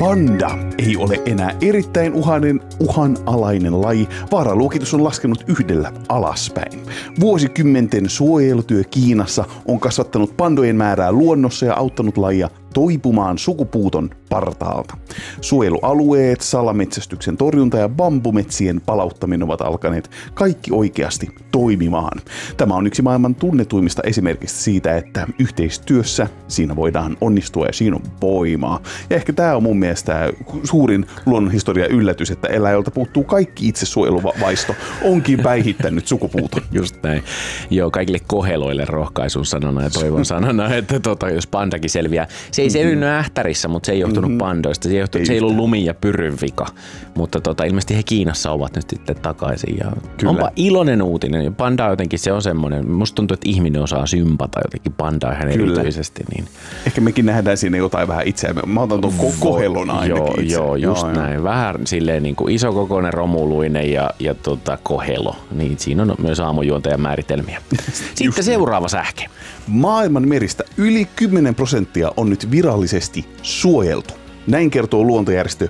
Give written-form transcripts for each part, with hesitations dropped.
Panda ei ole enää erittäin uhanalainen laji. Vaaraluokitus on laskenut 1 alaspäin. Vuosikymmenten suojelutyö Kiinassa on kasvattanut pandojen määrää luonnossa ja auttanut lajia toipumaan sukupuuton partaalta. Suojelualueet, salametsästyksen torjunta ja bambumetsien palauttaminen ovat alkaneet kaikki oikeasti toimimaan. Tämä on yksi maailman tunnetuimmista esimerkistä siitä, että yhteistyössä siinä voidaan onnistua ja siinä on voimaa. Ja ehkä tämä on mun mielestä suurin luonnonhistoria yllätys, että eläjältä puuttuu kaikki itsesuojeluvaisto, onkin päihittänyt sukupuuton. Just näin. Joo, kaikille koheloille rohkaisun sanana ja toivon sanana, että jos pandakin selviää. Se ei selvinnyt ähtärissä, mutta se ei johtunut pandoista. Se ei ollut lumi- ja pyryn vika. Mutta ilmeisesti he Kiinassa ovat nyt sitten takaisin. Ja onpa iloinen uutinen. Panda jotenkin, se on semmoinen. Musta tuntuu, että ihminen osaa sympata jotenkin pandaa ihan erityisesti. Niin. Ehkä mekin nähdään siinä jotain vähän itseämme. Mä otan tuon kohelon ainakin itse. Joo, just näin. Vähän silleen niin kuin isokokoinen romuluinen ja kohelo. Niin siinä on myös aamujuontajan määritelmiä. Sitten seuraava sähke. Maailman meristä yli 10% on nyt virallisesti suojeltu. Näin kertoo luontojärjestö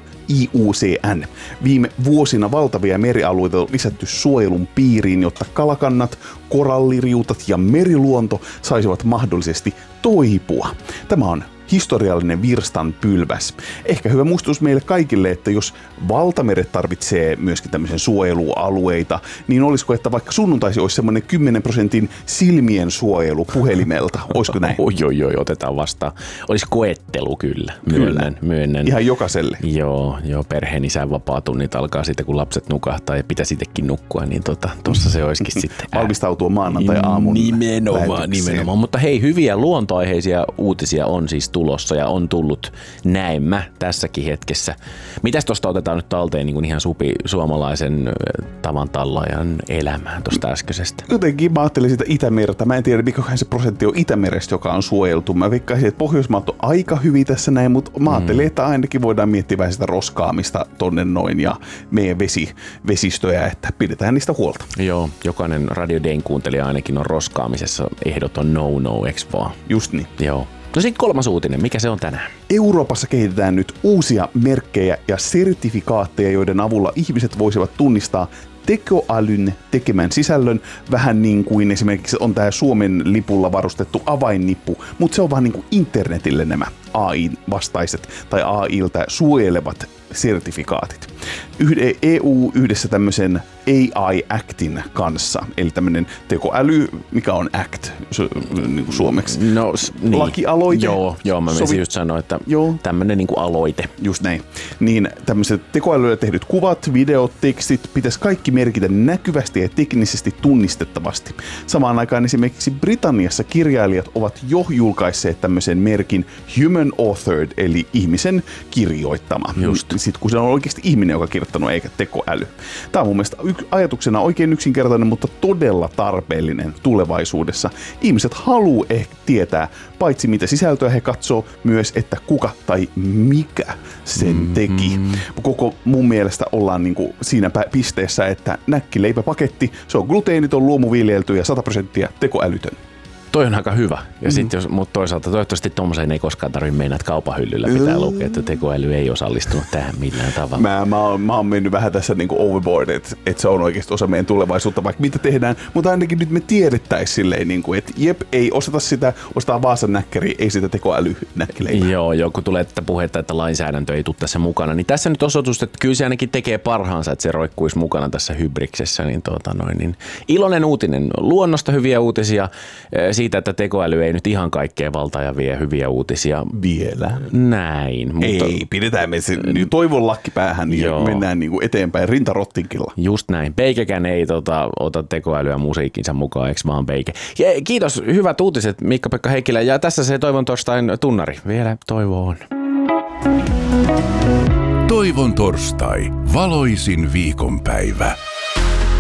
IUCN. Viime vuosina valtavia merialueita on lisätty suojelun piiriin, jotta kalakannat, koralliriutat ja meriluonto saisivat mahdollisesti toipua. Tämä on historiallinen virstanpylväs. Ehkä hyvä muistutus meille kaikille, että jos valtameret tarvitsee myöskin tämmöisen suojelualueita, niin olisiko, että vaikka sunnuntaisi olisi semmoinen 10% silmien suojelu puhelimelta? Olisiko näin? Oi, otetaan vastaan. Olisi koettelu kyllä. Myönnän. Ihan jokaiselle. Joo, perheen isän vapaatunnit alkaa sitten, kun lapset nukahtaa ja pitäisi itsekin nukkua, niin tuossa se olisikin sitten. Valmistautua maanantai-aamun Nimenomaan. Mutta hei, hyviä luontoaiheisia uutisia on siis tulossa ja on tullut näemmä tässäkin hetkessä. Mitäs tuosta otetaan nyt talteen niin kuin ihan suomalaisen tavan tallajan elämään tuosta äskeisestä? Jotenkin mä ajattelin sitä Itämerta. Mä en tiedä, mikähän se prosentti on Itämerestä, joka on suojeltu. Mä veikkaisin, että Pohjoismaat on aika hyvin tässä näin, mutta mä ajattelin, että ainakin voidaan miettiä vähän sitä roskaamista tonne noin ja meidän vesistöjä, että pidetään niistä huolta. Joo, jokainen Radio Dayn kuuntelija ainakin on roskaamisessa ehdoton no, eks vaan? Just niin. Joo. No sitten 3. uutinen, mikä se on tänään? Euroopassa kehitetään nyt uusia merkkejä ja sertifikaatteja, joiden avulla ihmiset voisivat tunnistaa tekoälyn tekemän sisällön, vähän niin kuin esimerkiksi on tämä Suomen lipulla varustettu avainnippu, mutta se on vaan niin kuin internetille nämä AI-vastaiset tai AI:ltä suojelevat sertifikaatit. EU yhdessä tämmöisen AI Actin kanssa, eli tämmöinen tekoäly, mikä on Act niin kuin suomeksi. No, niin. Lakialoite. Joo, mä menisin just sanoa, että tämmöinen niin kuin aloite. Just näin. Niin tämmöiset tekoälyllä tehdyt kuvat, videot, tekstit pitäisi kaikki merkitä näkyvästi ja teknisesti tunnistettavasti. Samaan aikaan esimerkiksi Britanniassa kirjailijat ovat jo julkaisseet tämmöisen merkin Human Authored, eli ihmisen kirjoittama. Just. Sitten kun se on oikeasti ihminen, joka on kirjoittanut, eikä tekoäly. Tämä on mun mielestä ajatuksena oikein yksinkertainen, mutta todella tarpeellinen tulevaisuudessa. Ihmiset haluaa ehkä tietää, paitsi mitä sisältöä he katsoo, myös, että kuka tai mikä sen teki. Koko mun mielestä ollaan niin kuin siinä pisteessä, että näkkileipäpaketti, se on gluteeniton, luomuviljelty ja 100% tekoälytön. Toi on aika hyvä. Ja sitten mutta toisaalta toivottavasti tommoseen ei koskaan tarvitse mennä, että kaupan hyllyllä pitää lukea, että tekoäly ei osallistunut tähän millään tavalla. Mä oon mennyt vähän tässä niinku overboard, että se on oikeasti osa meidän tulevaisuutta, vaikka mitä tehdään, mutta ainakin nyt me tiedettäisiin silleen, niinku, että ei osata sitä, ostaa Vaasan näkkäriä, ei sitä tekoälynäkkileipää. Joo, kun tulee tätä puhetta, että lainsäädäntö ei tule tässä mukana, niin tässä nyt osoitus, että kyllä se ainakin tekee parhaansa, että se roikkuisi mukana tässä hybriksessä, niin iloinen uutinen, luonnosta hyviä uutisia, siitä, että tekoäly ei nyt ihan kaikkea valtaa ja vie hyviä uutisia. Vielä. Näin. Mutta ei, pidetään me toivon lakki päähän ja mennään niinku eteenpäin rintarottinkilla. Just näin. Peikekään ei ota tekoälyä musiikkinsa mukaan, eikö vaan Peike? Ja kiitos, hyvät uutiset Mikka-Pekka Heikkilä. Ja tässä se Toivon torstain tunnari. Vielä toivo on. Toivon torstai. Valoisin viikonpäivä.